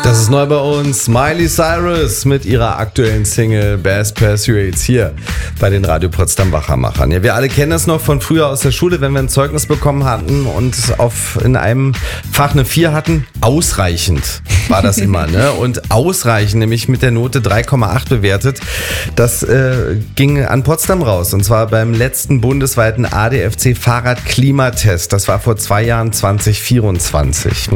Das ist neu bei uns. Miley Cyrus mit ihrer aktuellen Single Best Pursuits hier bei den Radio Potsdam Wachmachern. Ja, wir alle kennen das noch von früher aus der Schule, wenn wir ein Zeugnis bekommen hatten und in einem Fach eine 4 hatten. Ausreichend war das immer, ne? Und ausreichend, nämlich mit der Note 3,8 bewertet. Das ging an Potsdam raus. Und zwar beim letzten bundesweiten ADFC Fahrradklimatest. Das war vor 2 Jahren, 2024.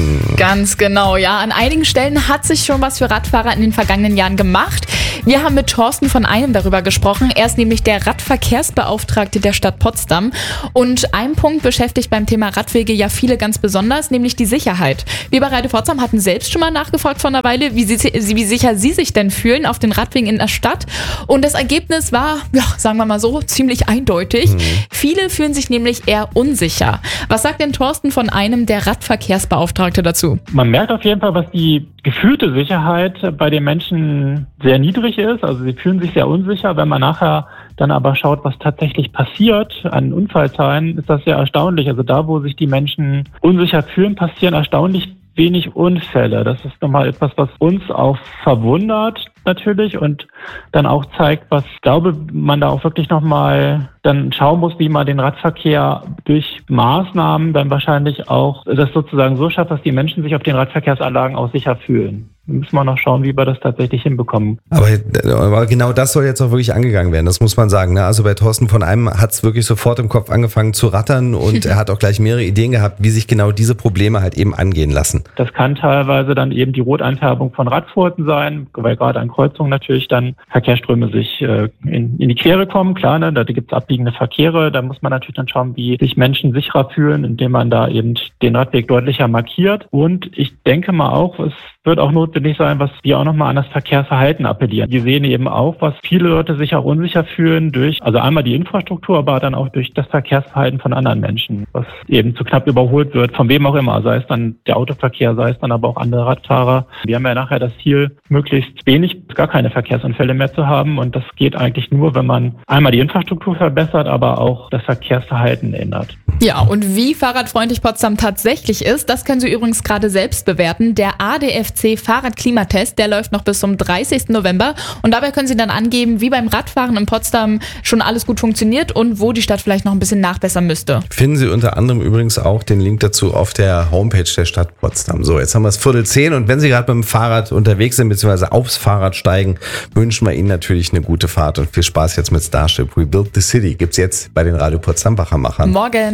Ganz genau, ja. An einigen Stellen hat sich schon was für Radfahrer in den vergangenen Jahren gemacht. Wir haben mit Thorsten von Einem darüber gesprochen. Er ist nämlich der Radverkehrsbeauftragte der Stadt Potsdam. Und ein Punkt beschäftigt beim Thema Radwege ja viele ganz besonders, nämlich die Sicherheit. Wir bei Radio Potsdam hatten selbst schon mal nachgefragt vor einer Weile, wie sicher Sie sich denn fühlen auf den Radwegen in der Stadt. Und das Ergebnis war, ja, sagen wir mal so, ziemlich eindeutig. Viele fühlen sich nämlich eher unsicher. Was sagt denn Thorsten von Einem, der Radverkehrsbeauftragte, dazu? Man merkt auf jeden Fall, was die gefühlte Sicherheit bei den Menschen sehr niedrig ist. Also sie fühlen sich sehr unsicher. Wenn man nachher dann aber schaut, was tatsächlich passiert an Unfallzahlen, ist das sehr erstaunlich. Also da, wo sich die Menschen unsicher fühlen, passieren erstaunlich wenig Unfälle. Das ist nochmal etwas, was uns auch verwundert natürlich und dann auch zeigt, was, ich glaube, man da auch wirklich nochmal dann schauen muss, wie man den Radverkehr durch Maßnahmen dann wahrscheinlich auch das sozusagen so schafft, dass die Menschen sich auf den Radverkehrsanlagen auch sicher fühlen. Da müssen wir noch schauen, wie wir das tatsächlich hinbekommen. Aber genau das soll jetzt auch wirklich angegangen werden, das muss man sagen. Ne? Also bei Thorsten von Einem hat es wirklich sofort im Kopf angefangen zu rattern und er hat auch gleich mehrere Ideen gehabt, wie sich genau diese Probleme halt eben angehen lassen. Das kann teilweise dann eben die Roteinfärbung von Radpfoten sein, weil gerade an Kreuzungen natürlich dann Verkehrsströme sich in die Quere kommen. Klar, ne? Da gibt es abbiegende Verkehre, da muss man natürlich dann schauen, wie sich Menschen sicherer fühlen, indem man da eben den Radweg deutlicher markiert. Und ich denke mal auch, es wird auch notwendig sein, was wir auch nochmal an das Verkehrsverhalten appellieren. Wir sehen eben auch, was viele Leute sich auch unsicher fühlen durch, also einmal die Infrastruktur, aber dann auch durch das Verkehrsverhalten von anderen Menschen, was eben zu knapp überholt wird, von wem auch immer, sei es dann der Autoverkehr, sei es dann aber auch andere Radfahrer. Wir haben ja nachher das Ziel, möglichst wenig, gar keine Verkehrsunfälle mehr zu haben und das geht eigentlich nur, wenn man einmal die Infrastruktur verbessert, aber auch das Verkehrsverhalten ändert. Ja, und wie fahrradfreundlich Potsdam tatsächlich ist, das können Sie übrigens gerade selbst bewerten. Der ADFC Fahrradklimatest, der läuft noch bis zum 30. November und dabei können Sie dann angeben, wie beim Radfahren in Potsdam schon alles gut funktioniert und wo die Stadt vielleicht noch ein bisschen nachbessern müsste. Finden Sie unter anderem übrigens auch den Link dazu auf der Homepage der Stadt Potsdam. So, jetzt haben wir es 9:45 und wenn Sie gerade mit dem Fahrrad unterwegs sind bzw. aufs Fahrrad steigen, wünschen wir Ihnen natürlich eine gute Fahrt und viel Spaß jetzt mit Starship. We Built the City gibt's jetzt bei den Radio Potsdam Wachmachern. Morgen.